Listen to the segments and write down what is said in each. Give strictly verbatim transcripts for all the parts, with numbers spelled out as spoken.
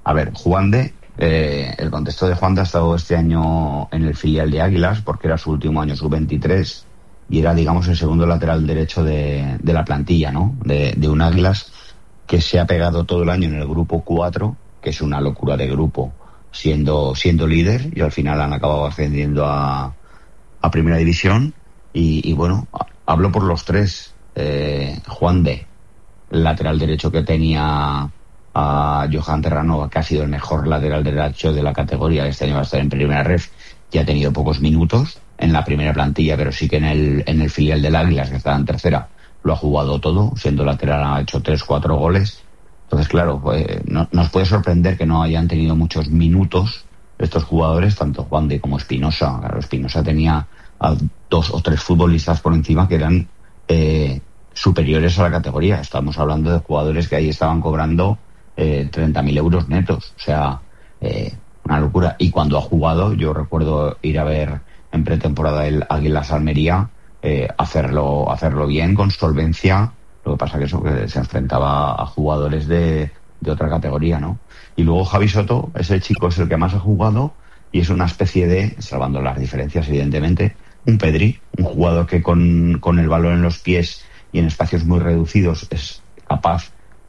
A ver, Juan de, eh, el contexto de Juan de ha estado este año en el filial de Águilas porque era su último año sub veintitrés y era, digamos, el segundo lateral derecho de, de la plantilla, ¿no? De, de un Águilas que se ha pegado todo el año en el grupo cuatro, que es una locura de grupo, siendo siendo líder, y al final han acabado ascendiendo a, a Primera División. Y, y bueno, hablo por los tres. eh, Juan de, lateral derecho que tenía a Johan Terranova, que ha sido el mejor lateral derecho de la categoría, este año va a estar en Primera Ref, y ha tenido pocos minutos en la primera plantilla, pero sí que en el en el filial del Águilas, que está en tercera, lo ha jugado todo, siendo lateral ha hecho tres, cuatro goles. Entonces, claro, pues, no, nos puede sorprender que no hayan tenido muchos minutos estos jugadores, tanto Juan de como Espinosa. Claro, Espinosa tenía a dos o tres futbolistas por encima que eran eh, superiores a la categoría. Estamos hablando de jugadores que ahí estaban cobrando eh, treinta mil euros netos. O sea, eh, una locura. Y cuando ha jugado, yo recuerdo ir a ver en pretemporada el Águilas Almería, eh, hacerlo, hacerlo bien, con solvencia. Lo que pasa que eso, que se enfrentaba a jugadores de, de otra categoría, ¿no? Y luego Javi Soto, ese chico es el que más ha jugado y es una especie de, salvando las diferencias evidentemente, un Pedri, un jugador que con, con el balón en los pies y en espacios muy reducidos es capaz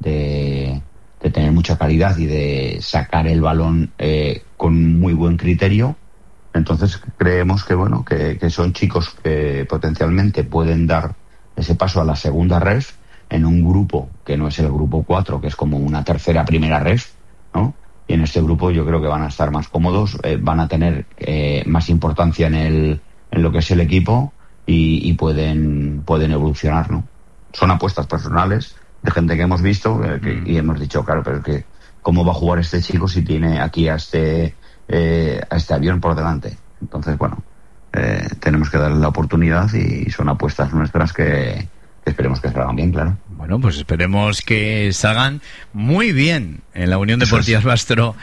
de, de tener mucha calidad y de sacar el balón eh, con muy buen criterio. Entonces creemos que bueno que, que son chicos que potencialmente pueden dar ese paso a la segunda ref en un grupo que no es el grupo cuatro, que es como una tercera primera ref, ¿no? Y en este grupo yo creo que van a estar más cómodos, eh, van a tener eh, más importancia en el en lo que es el equipo y, y pueden pueden evolucionar, ¿no? Son apuestas personales de gente que hemos visto eh, que, y hemos dicho, claro, pero es que ¿cómo va a jugar este chico si tiene aquí a este eh, a este avión por delante? Entonces, bueno, eh, tenemos que darle la oportunidad y son apuestas nuestras que, que esperemos que salgan bien, claro. Bueno, pues esperemos que salgan muy bien en la Unión Deportiva Bastro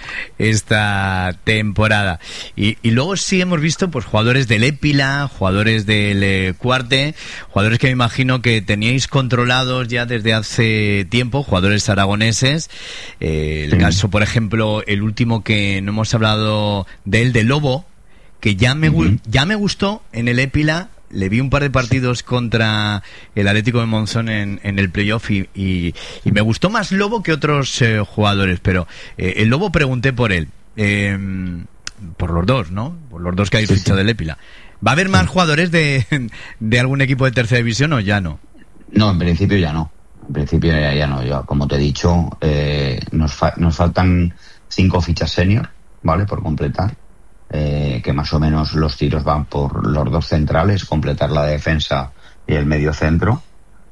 esta temporada. Y, y luego sí hemos visto pues jugadores del Épila, jugadores del eh, Cuarte, jugadores que me imagino que teníais controlados ya desde hace tiempo, jugadores aragoneses. Eh, el sí. caso, por ejemplo, el último que no hemos hablado de él, de Lobo, que ya me, uh-huh. ya me gustó en el Épila. Le vi un par de partidos contra el Atlético de Monzón en, en el playoff y, y, y me gustó más Lobo que otros eh, jugadores, pero eh, el Lobo pregunté por él, eh, por los dos, ¿no? Por los dos que habéis fichado del Épila. ¿Va a haber más jugadores de, de algún equipo de tercera división o ya no? No, en principio ya no. En principio ya, ya no. Yo, como te he dicho, eh, nos, fa- nos faltan cinco fichas senior, ¿vale? Por completar. Eh, que más o menos los tiros van por los dos centrales, completar la defensa y el medio centro,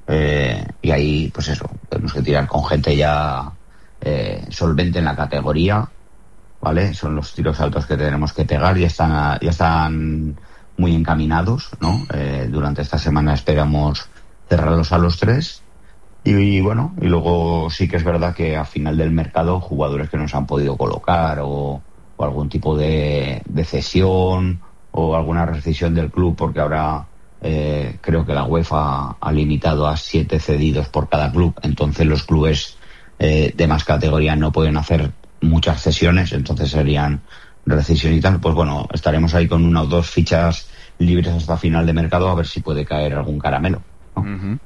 eh, y ahí pues eso, tenemos que tirar con gente ya eh, solvente en la categoría, ¿vale? Son los tiros altos que tenemos que pegar y están a, ya están muy encaminados, ¿no? Eh, durante esta semana esperamos cerrarlos a los tres y, y bueno, y luego sí que es verdad que a final del mercado jugadores que nos han podido colocar o o algún tipo de, de cesión o alguna rescisión del club, porque ahora eh, creo que la UEFA ha limitado a siete cedidos por cada club, entonces los clubes eh, de más categoría no pueden hacer muchas cesiones, entonces serían rescisión y tal. Pues bueno, estaremos ahí con una o dos fichas libres hasta final de mercado a ver si puede caer algún caramelo, ¿no? Uh-huh.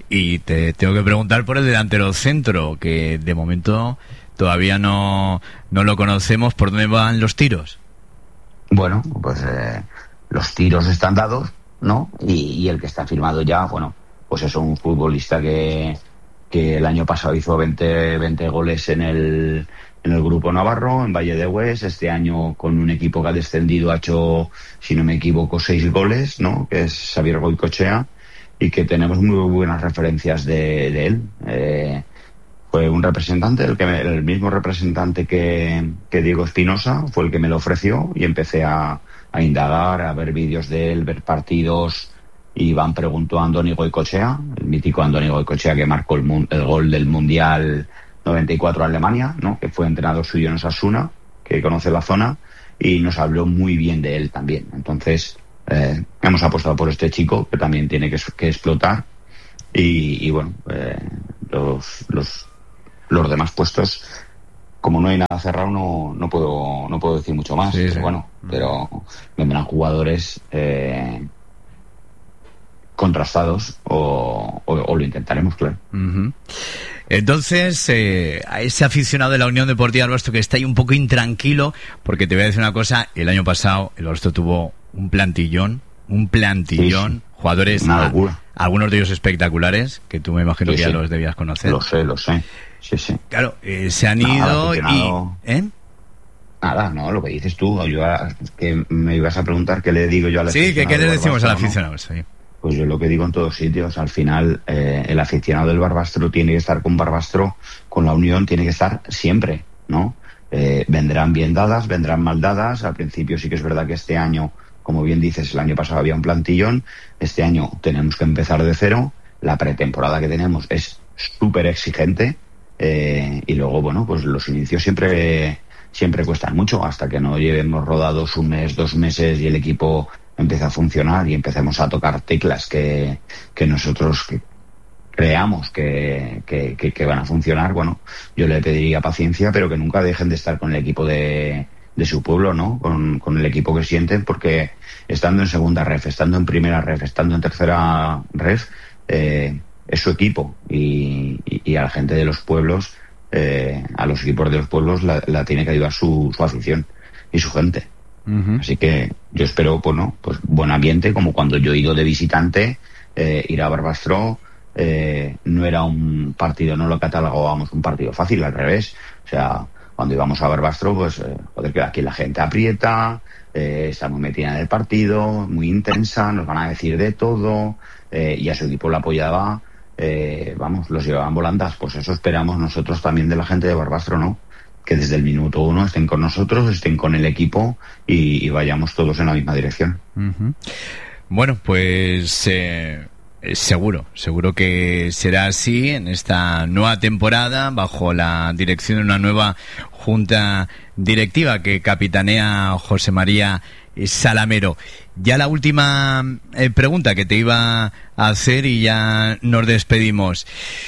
Y te tengo que preguntar por el delantero centro, que de momento todavía no, no lo conocemos. ¿Por dónde van los tiros? Bueno, pues eh, los tiros están dados, ¿no? Y, y el que está firmado ya, bueno, pues es un futbolista que, que el año pasado hizo veinte, veinte goles en el, en el Grupo Navarro, en Valle de Hues. Este año con un equipo que ha descendido ha hecho, si no me equivoco, seis goles, ¿no? Que es Xavier Goicoechea, y que tenemos muy buenas referencias de, de él. Eh, Fue un representante, el, que me, el mismo representante que, que Diego Espinosa, fue el que me lo ofreció y empecé a, a indagar, a ver vídeos de él, ver partidos. Y Iván preguntó a Andoni Goicoechea, el mítico Andoni Goicoechea que marcó el, el gol del Mundial noventa y cuatro a Alemania, ¿no? Que fue entrenador suyo en Osasuna, que conoce la zona, y nos habló muy bien de él también. Entonces eh, hemos apostado por este chico que también tiene que, que explotar y, y bueno, eh, los... los los demás puestos como no hay nada cerrado, no, no puedo no puedo decir mucho más. Sí, pero sí. bueno, pero vendrán jugadores eh, contrastados o, o, o lo intentaremos, claro. Uh-huh. Entonces, eh, a ese aficionado de la Unión Deportiva Barbastro que está ahí un poco intranquilo, porque te voy a decir una cosa, el año pasado el Barbastro tuvo un plantillón, un plantillón, sí, sí. Jugadores, a, algunos de ellos espectaculares, que tú me imagino sí, que ya sí. los debías conocer. Lo sé, lo sé. Sí, sí. Claro, eh, se han ido Nada, y... ¿Eh? Nada, no, lo que dices tú, yo a, que me ibas a preguntar qué le digo yo al aficionado. Sí, que qué le decimos al aficionado, ¿no? Sí. Pues yo lo que digo en todos sitios, al final eh, el aficionado del Barbastro tiene que estar con Barbastro, con la Unión tiene que estar siempre, ¿no? Eh, vendrán bien dadas, vendrán mal dadas, al principio sí que es verdad que este año, como bien dices, el año pasado había un plantillón, este año tenemos que empezar de cero, la pretemporada que tenemos es súper exigente eh, y luego, bueno, pues los inicios siempre, siempre cuestan mucho, hasta que no llevemos rodados un mes, dos meses y el equipo empieza a funcionar y empecemos a tocar teclas que, que nosotros que creamos que, que, que, que van a funcionar. Bueno, yo le pediría paciencia, pero que nunca dejen de estar con el equipo de, de su pueblo, ¿no? Con, con el equipo que sienten, porque estando en segunda ref, estando en primera ref, estando en tercera ref, eh, es su equipo y, y, y a la gente de los pueblos, eh, a los equipos de los pueblos la, la tiene que ayudar su, su afición y su gente. Uh-huh. Así que yo espero, pues no, pues buen ambiente, como cuando yo he ido de visitante, eh, ir a Barbastro, eh, no era un partido, no lo catalogábamos un partido fácil, al revés. O sea, cuando íbamos a Barbastro, pues, eh, joder, que aquí la gente aprieta, eh, está muy metida en el partido, muy intensa, nos van a decir de todo, eh, y a su equipo lo apoyaba, eh, vamos, los llevaban volandas. Pues eso esperamos nosotros también de la gente de Barbastro, ¿no? Que desde el minuto uno estén con nosotros, estén con el equipo y, y vayamos todos en la misma dirección. Uh-huh. Bueno, pues eh, seguro, seguro que será así en esta nueva temporada, bajo la dirección de una nueva junta directiva que capitanea José María Salamero. Ya la última eh, pregunta que te iba a hacer y ya nos despedimos.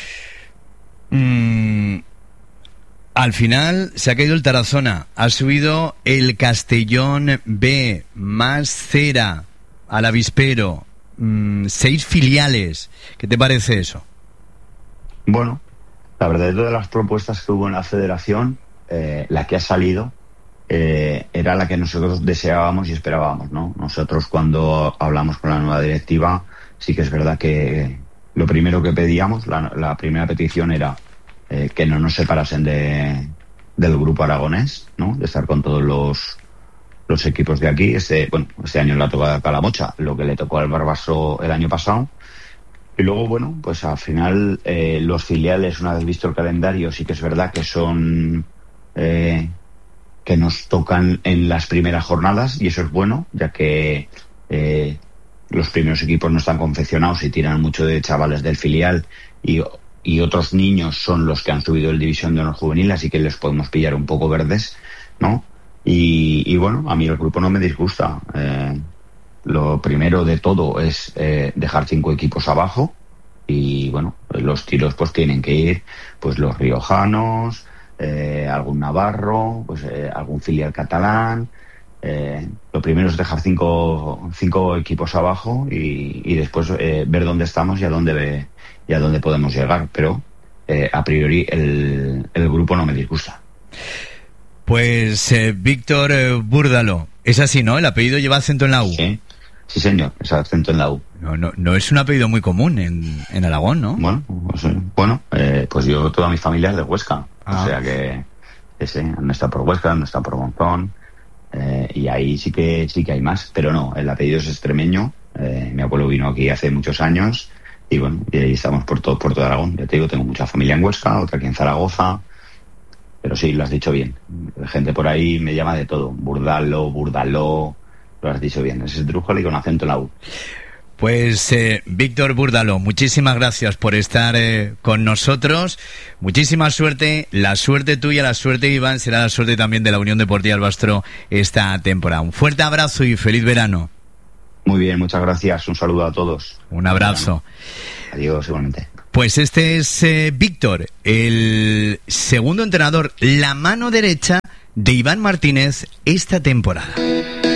Mm, Al final se ha caído el Tarazona, ha subido el Castellón B, más Cera, al Avispero, mmm, seis filiales. ¿Qué te parece eso? Bueno, la verdad, de todas las propuestas que hubo en la federación, eh, la que ha salido eh, era la que nosotros deseábamos y esperábamos, ¿no? Nosotros, cuando hablamos con la nueva directiva, sí que es verdad que lo primero que pedíamos, la, la primera petición era Eh, que no nos separasen de, del grupo aragonés, ¿no? De estar con todos los los equipos de aquí. Este, bueno, este año le ha tocado a Calamocha, lo que le tocó al Barbastro el año pasado. Y luego, bueno, pues al final eh, los filiales, una vez visto el calendario, sí que es verdad que son eh, que nos tocan en las primeras jornadas, y eso es bueno, ya que eh, los primeros equipos no están confeccionados y tiran mucho de chavales del filial, y y otros niños son los que han subido el División de Honor Juvenil, así que les podemos pillar un poco verdes, ¿no? Y, y bueno, a mí el grupo no me disgusta. Eh, lo primero de todo es eh, dejar cinco equipos abajo, y bueno, los tiros pues tienen que ir pues los riojanos, eh, algún navarro, pues eh, algún filial catalán. Eh, lo primero es dejar cinco, cinco equipos abajo y, y después eh, ver dónde estamos y a dónde ve, y a dónde podemos llegar, pero eh, a priori el, el grupo no me disgusta. Pues eh, Víctor eh, Búrdalo, es así, ¿no? El apellido lleva acento en la U. Sí, sí señor, es acento en la U. No, no, no es un apellido muy común en, en Aragón, ¿no? Bueno, pues, bueno eh, pues yo, toda mi familia es de Huesca, ah. o sea que ese, no está por Huesca, no está por Monzón, eh, y ahí sí que sí que hay más, pero no, el apellido es extremeño. Eh, mi abuelo vino aquí hace muchos años. Y bueno, y ahí estamos por todo, por todo Aragón. Ya te digo, tengo mucha familia en Huesca, otra aquí en Zaragoza. Pero sí, lo has dicho bien. La gente por ahí me llama de todo. Burdalo, Burdaló. Lo has dicho bien. Ese es Drújoli con acento en la U. Pues eh, Víctor Búrdalo, muchísimas gracias por estar eh, con nosotros. Muchísima suerte. La suerte tuya, la suerte de Iván, será la suerte también de la Unión Deportiva Barbastro esta temporada. Un fuerte abrazo y feliz verano. Muy bien, muchas gracias. Un saludo a todos. Un abrazo. Adiós, igualmente. Pues este es eh, Víctor, el segundo entrenador, la mano derecha de Iván Martínez esta temporada.